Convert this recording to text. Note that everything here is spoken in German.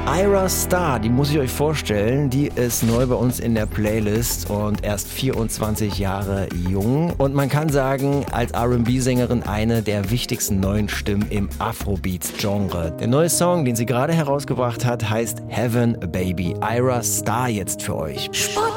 Ayra Starr, die muss ich euch vorstellen, die ist neu bei uns in der Playlist und erst 24 Jahre jung. Und man kann sagen, als R&B-Sängerin eine der wichtigsten neuen Stimmen im Afrobeats-Genre. Der neue Song, den sie gerade herausgebracht hat, heißt Heaven Baby. Ayra Starr jetzt für euch. Sport